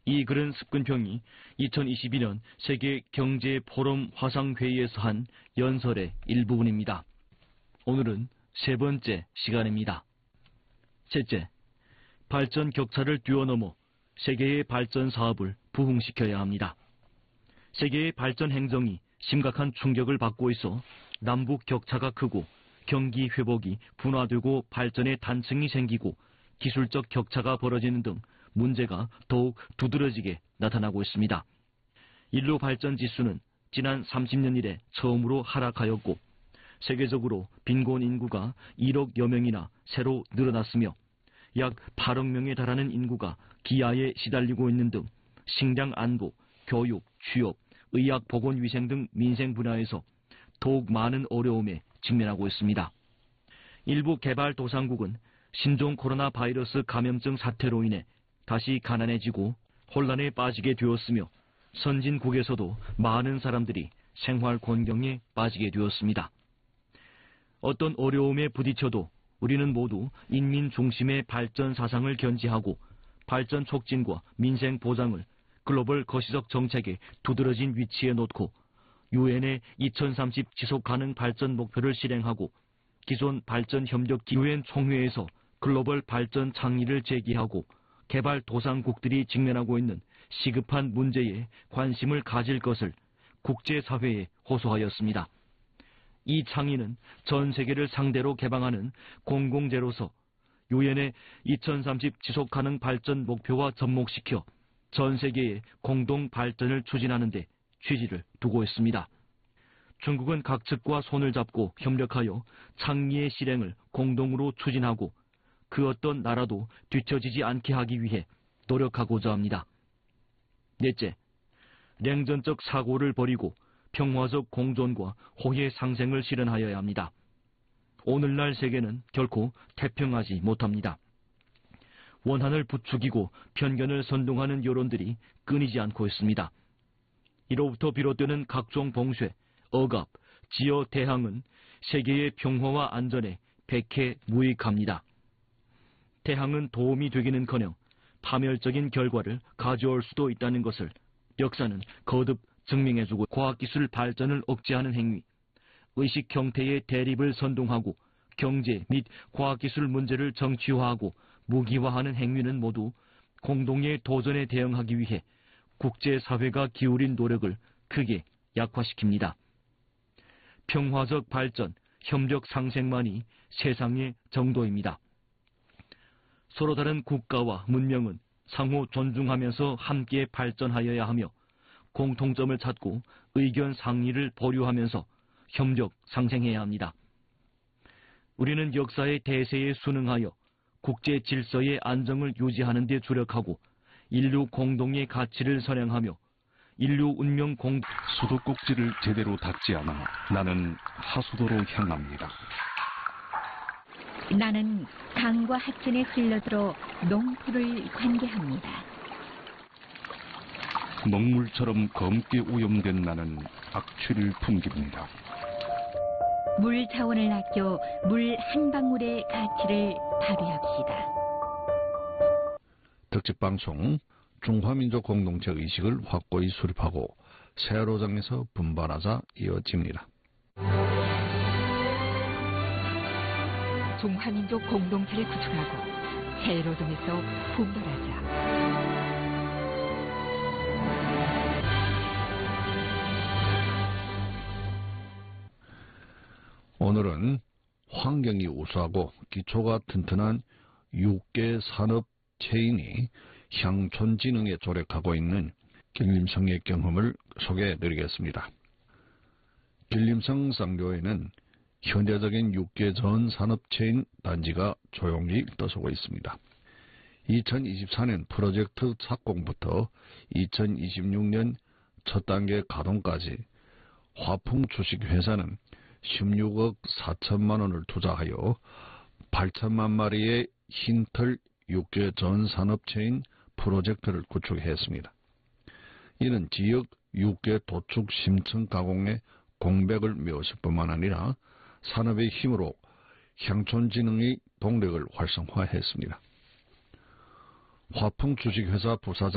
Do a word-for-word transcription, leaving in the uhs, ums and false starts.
이 글은 습근평이 이천이십이 년 세계경제포럼 화상회의에서 한 연설의 일부분입니다. 오늘은 세 번째 시간입니다. 셋째, 발전 격차를 뛰어넘어 세계의 발전 사업을 부흥시켜야 합니다. 세계의 발전 행정이 심각한 충격을 받고 있어 남북 격차가 크고 경기 회복이 분화되고 발전의 단층이 생기고 기술적 격차가 벌어지는 등 문제가 더욱 두드러지게 나타나고 있습니다. 인류 발전 지수는 지난 삼십 년 이래 처음으로 하락하였고 세계적으로 빈곤 인구가 일억여 명이나 새로 늘어났으며 약 팔억 명에 달하는 인구가 기아에 시달리고 있는 등 식량 안보, 교육, 취업, 의학, 보건위생 등 민생 분야에서 더욱 많은 어려움에 직면하고 있습니다. 일부 개발도상국은 신종 코로나 바이러스 감염증 사태로 인해 다시 가난해지고 혼란에 빠지게 되었으며 선진국에서도 많은 사람들이 생활 곤경에 빠지게 되었습니다. 어떤 어려움에 부딪혀도 우리는 모두 인민 중심의 발전 사상을 견지하고 발전 촉진과 민생 보장을 글로벌 거시적 정책의 두드러진 위치에 놓고 유엔의 이천삼십 지속가능 발전 목표를 실행하고 기존 발전 협력 유엔 총회에서 글로벌 발전倡의를 제기하고 개발도상국들이 직면하고 있는 시급한 문제에 관심을 가질 것을 국제사회에 호소하였습니다. 이倡의는 전 세계를 상대로 개방하는 공공재로서 유엔의 이천삼십 지속가능 발전 목표와 접목시켜 전 세계의 공동 발전을 추진하는 데 취지를 두고 있습니다. 중국은 각 측과 손을 잡고 협력하여倡의의 실행을 공동으로 추진하고 그 어떤 나라도 뒤처지지 않게 하기 위해 노력하고자 합니다. 넷째, 냉전적 사고를 버리고 평화적 공존과 호혜 상생을 실현하여야 합니다. 오늘날 세계는 결코 태평하지 못합니다. 원한을 부추기고 편견을 선동하는 여론들이 끊이지 않고 있습니다. 이로부터 비롯되는 각종 봉쇄, 억압, 지어 대항은 세계의 평화와 안전에 백해무익합니다. 대항은 도움이 되기는커녕 파멸적인 결과를 가져올 수도 있다는 것을 역사는 거듭 증명해주고 과학기술 발전을 억제하는 행위, 의식 형태의 대립을 선동하고 경제 및 과학기술 문제를 정치화하고 무기화하는 행위는 모두 공동의 도전에 대응하기 위해 국제사회가 기울인 노력을 크게 약화시킵니다. 평화적 발전, 협력 상생만이 세상의 정도입니다. 서로 다른 국가와 문명은 상호 존중하면서 함께 발전하여야 하며 공통점을 찾고 의견 상의를 보류하면서 협력 상생해야 합니다. 우리는 역사의 대세에 순응하여 국제 질서의 안정을 유지하는 데 주력하고 인류 공동의 가치를 선양하며 인류 운명 공 수도꼭지를 제대로 닦지 않아 나는 하수도로 향합니다. 나는 강과 하천에 흘러들어 농토를 관계합니다. 먹물처럼 검게 오염된 나는 악취를 풍깁니다. 물 자원을 아껴 물 한 방울의 가치를 발휘합시다. 특집방송 중화민족 공동체 의식을 확고히 수립하고 세로장에서 분발하자 이어집니다. 중화민족 공동체를 구축하고 세로점에서 분발하자. 오늘은 환경이 우수하고 기초가 튼튼한 육 개 산업 체인이 향촌진흥에 조력하고 있는 길림성의 경험을 소개해드리겠습니다. 길림성 쌍교에는 현대적인 육 개 전 산업체인 단지가 조용히 떠서고 있습니다. 이천이십사 년 프로젝트 착공부터 이천이십육 년 첫 단계 가동까지 화풍 주식회사는 십육억 사천만 원을 투자하여 팔천만 마리의 흰털 육 개 전 산업체인 프로젝트를 구축했습니다. 이는 지역 육 개 도축 심층 가공의 공백을 메웠을 뿐만 아니라 산업의 힘으로 향촌진흥의 동력을 활성화했습니다. 화풍 주식회사 부사장